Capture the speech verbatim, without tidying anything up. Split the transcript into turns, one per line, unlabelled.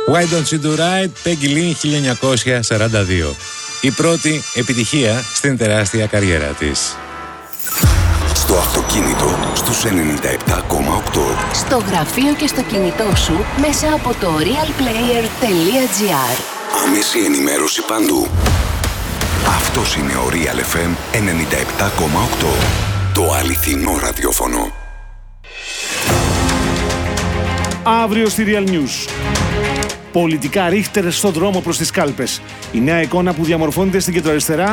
Why Don't You Do Right, Peggy Lee, χίλια εννιακόσια σαράντα δύο. Η πρώτη επιτυχία στην τεράστια καριέρα της.
Στο αυτοκίνητο στους ενενήντα επτά κόμμα οκτώ.
Στο γραφείο και στο κινητό σου μέσα από το realplayer τελεία gr.
Άμεση ενημέρωση παντού. Αυτός είναι ο Real εφ εμ ενενήντα επτά κόμμα οκτώ. Το αληθινό ραδιόφωνο.
Αύριο στη Real News. Πολιτικά ρίχτερ στον δρόμο προς τις κάλπες. Η νέα εικόνα που διαμορφώνεται στην κεντροαριστερά